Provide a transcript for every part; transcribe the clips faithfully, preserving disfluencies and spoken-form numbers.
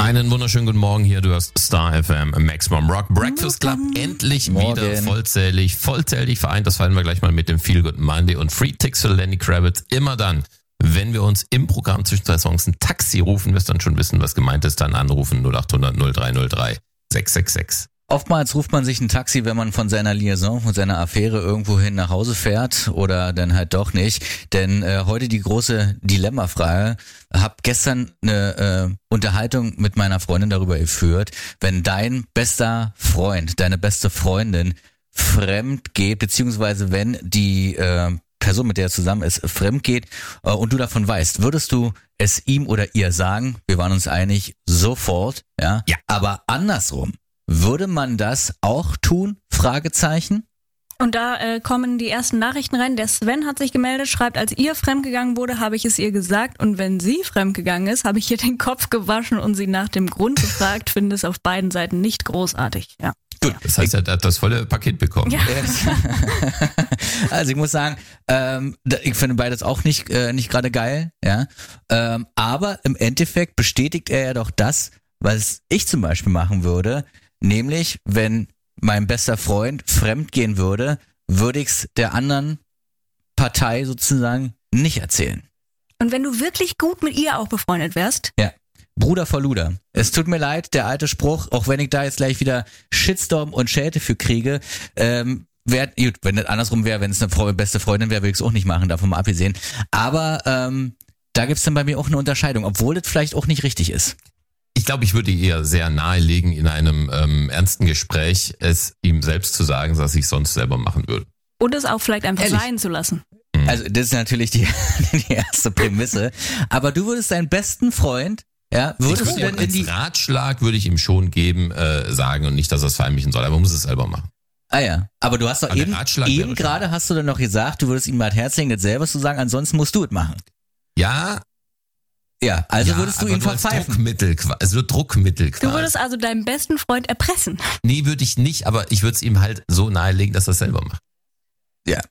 Einen wunderschönen guten Morgen hier, du hast Star F M, Maximum Rock Breakfast Club, endlich Morgen. wieder vollzählig, vollzählig vereint. Das feiern wir gleich mal mit dem Feel Good Monday und Free Tickets für Lenny Kravitz. Immer dann, wenn wir uns im Programm zwischen zwei Songs ein Taxi rufen, wirst dann schon wissen, was gemeint ist, dann anrufen null acht hundert null drei null drei sechs sechs sechs. Oftmals ruft man sich ein Taxi, wenn man von seiner Liaison, von seiner Affäre irgendwohin nach Hause fährt oder dann halt doch nicht. Denn äh, heute die große Dilemma-Frage. Hab gestern eine äh, Unterhaltung mit meiner Freundin darüber geführt, wenn dein bester Freund, deine beste Freundin fremd geht, beziehungsweise wenn die äh, Person, mit der er zusammen ist, fremd geht äh, und du davon weißt, würdest du es ihm oder ihr sagen? Wir waren uns einig, sofort, ja. Ja. Aber andersrum. Würde man das auch tun? Fragezeichen. Und da äh, kommen die ersten Nachrichten rein. Der Sven hat sich gemeldet, schreibt, als ihr fremdgegangen wurde, habe ich es ihr gesagt. Und wenn sie fremdgegangen ist, habe ich ihr den Kopf gewaschen und sie nach dem Grund gefragt. Finde es auf beiden Seiten nicht großartig. Ja. Gut. Das heißt, er hat das volle Paket bekommen. Ja. Also ich muss sagen, ähm, ich finde beides auch nicht äh, nicht gerade geil, ja. Ähm, aber im Endeffekt bestätigt er ja doch das, was ich zum Beispiel machen würde. Nämlich, wenn mein bester Freund fremd gehen würde, würde ich's der anderen Partei sozusagen nicht erzählen. Und wenn du wirklich gut mit ihr auch befreundet wärst? Ja. Bruder vor Luder. Es tut mir leid, der alte Spruch, auch wenn ich da jetzt gleich wieder Shitstorm und Schelte für kriege, ähm, wär, gut, wenn das andersrum wäre, wenn es eine Frau, beste Freundin wäre, würde ich es auch nicht machen, davon mal abgesehen. Aber ähm, da gibt's dann bei mir auch eine Unterscheidung, obwohl das vielleicht auch nicht richtig ist. Ich glaube, ich würde eher sehr nahelegen, in einem ähm, ernsten Gespräch es ihm selbst zu sagen, was ich sonst selber machen würde. Und es auch vielleicht einfach Ehrlich? sein zu lassen. Also das ist natürlich die, die erste Prämisse. Aber du würdest deinen besten Freund, ja, würdest ich du würde denn in die... als Ratschlag würde ich ihm schon geben, äh, sagen und nicht, dass er es verheimlichen soll, aber er muss es selber machen. Ah ja, aber du hast doch Aber der eben, Ratschlag eben wäre gerade hast du dann noch gesagt, du würdest ihm mal ans Herz legen, das selber zu sagen, ansonsten musst du es machen. Ja, Ja, also ja, würdest du aber ihn nur als verpfeifen. Druckmittel, qua- also Druckmittel quasi. Du würdest also deinen besten Freund erpressen. Nee, würde ich nicht, aber ich würde es ihm halt so nahelegen, dass er es selber macht. Ja.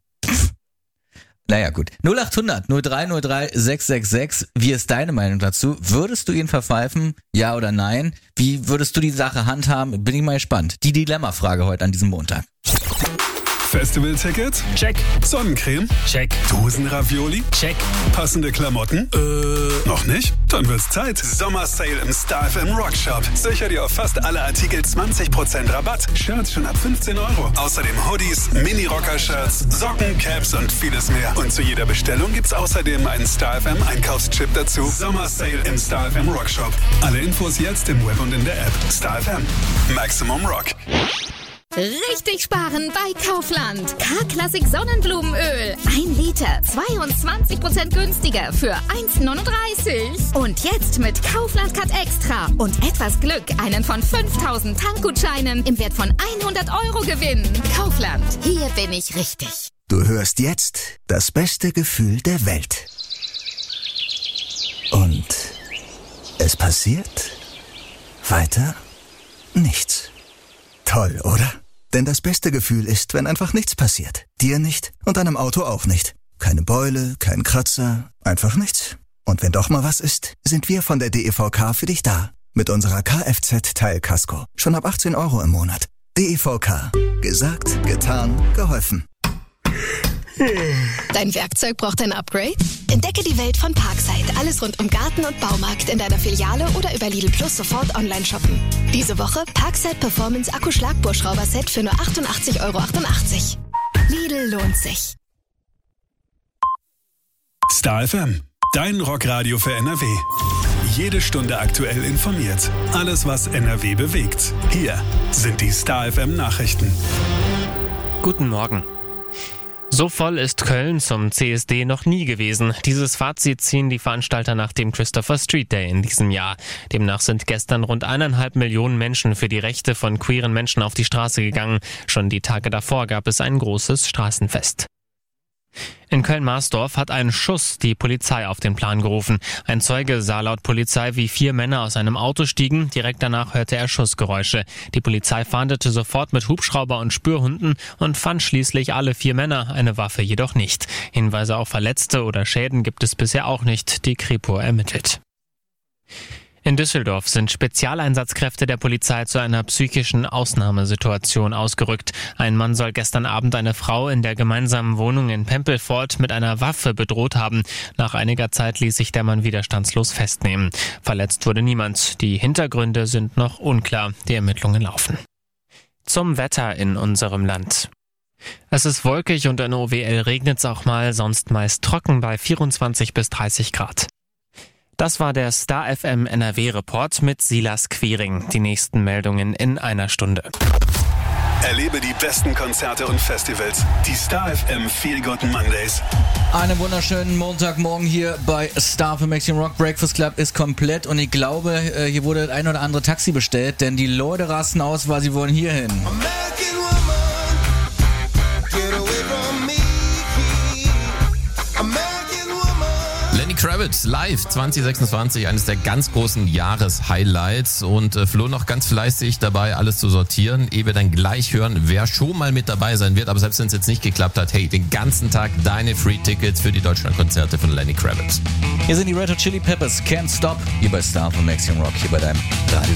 Naja, gut. null acht hundert null drei null drei sechs sechs sechs. Wie ist deine Meinung dazu? Würdest du ihn verpfeifen? Ja oder nein? Wie würdest du die Sache handhaben? Bin ich mal gespannt. Die Dilemma-Frage heute an diesem Montag. Festivalticket? Check. Sonnencreme? Check. Dosenravioli? Check. Passende Klamotten? Äh. Noch nicht? Dann wird's Zeit. Sommersale im Star F M Rock Shop. Sicher dir auf fast alle Artikel zwanzig Prozent Rabatt. Shirts schon ab fünfzehn Euro. Außerdem Hoodies, Mini-Rocker-Shirts, Socken, Caps und vieles mehr. Und zu jeder Bestellung gibt's außerdem einen Star F M Einkaufschip dazu. Sommersale im Star F M Rock Shop. Alle Infos jetzt im Web und in der App. Star F M. Maximum Rock. Richtig sparen bei Kaufland. K-Klassik Sonnenblumenöl. Ein Liter, zweiundzwanzig Prozent günstiger für eins neununddreißig. Und jetzt mit Kaufland Cut Extra und etwas Glück einen von fünftausend Tankgutscheinen im Wert von hundert Euro gewinnen. Kaufland, hier bin ich richtig. Du hörst jetzt das beste Gefühl der Welt. Und es passiert weiter nichts. Toll, oder? Denn das beste Gefühl ist, wenn einfach nichts passiert. Dir nicht und deinem Auto auch nicht. Keine Beule, kein Kratzer, einfach nichts. Und wenn doch mal was ist, sind wir von der D E V K für dich da. Mit unserer Kfz-Teilkasko. Schon ab achtzehn Euro im Monat. D E V K. Gesagt, getan, geholfen. Dein Werkzeug braucht ein Upgrade? Entdecke die Welt von Parkside. Alles rund um Garten und Baumarkt in deiner Filiale oder über Lidl Plus sofort online shoppen. Diese Woche Parkside Performance Akku-Schlagbohrschrauber-Set für nur achtundachtzig Euro achtundachtzig. Lidl lohnt sich. Star F M. Dein Rockradio für N R W. Jede Stunde aktuell informiert. Alles, was N R W bewegt. Hier sind die Star F M Nachrichten. Guten Morgen. So voll ist Köln zum C S D noch nie gewesen. Dieses Fazit ziehen die Veranstalter nach dem Christopher Street Day in diesem Jahr. Demnach sind gestern rund eineinhalb Millionen Menschen für die Rechte von queeren Menschen auf die Straße gegangen. Schon die Tage davor gab es ein großes Straßenfest. In Köln-Marsdorf hat ein Schuss die Polizei auf den Plan gerufen. Ein Zeuge sah laut Polizei, wie vier Männer aus einem Auto stiegen. Direkt danach hörte er Schussgeräusche. Die Polizei fahndete sofort mit Hubschrauber und Spürhunden und fand schließlich alle vier Männer, eine Waffe jedoch nicht. Hinweise auf Verletzte oder Schäden gibt es bisher auch nicht. Die Kripo ermittelt. In Düsseldorf sind Spezialeinsatzkräfte der Polizei zu einer psychischen Ausnahmesituation ausgerückt. Ein Mann soll gestern Abend eine Frau in der gemeinsamen Wohnung in Pempelfort mit einer Waffe bedroht haben. Nach einiger Zeit ließ sich der Mann widerstandslos festnehmen. Verletzt wurde niemand. Die Hintergründe sind noch unklar. Die Ermittlungen laufen. Zum Wetter in unserem Land. Es ist wolkig und in O W L regnet es auch mal, sonst meist trocken bei vierundzwanzig bis dreißig Grad. Das war der Star F M N R W-Report mit Silas Quiring. Die nächsten Meldungen in einer Stunde. Erlebe die besten Konzerte und Festivals. Die Star F M Feel Good Mondays. Einen wunderschönen Montagmorgen hier bei Star F M Maximum Rock. Breakfast Club ist komplett und ich glaube, hier wurde das ein oder andere Taxi bestellt, denn die Leute rasten aus, weil sie wollen hier hin. Lenny Kravitz live zwanzig sechsundzwanzig, eines der ganz großen Jahreshighlights, und äh, Flo noch ganz fleißig dabei, alles zu sortieren, ehe wir dann gleich hören, wer schon mal mit dabei sein wird, aber selbst wenn es jetzt nicht geklappt hat, hey, den ganzen Tag deine Free-Tickets für die Deutschlandkonzerte von Lenny Kravitz. Hier sind die Red Hot Chili Peppers, Can't Stop, hier bei Star von Maximum Rock, hier bei deinem Radio.